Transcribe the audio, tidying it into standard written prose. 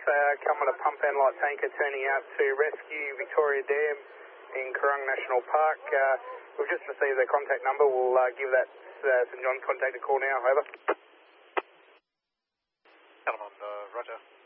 come on a pump and light tanker turning out to rescue Victoria Dam in Coorong National Park. We've just received their contact number. We'll give that St John contact a call now. Over. Element, roger.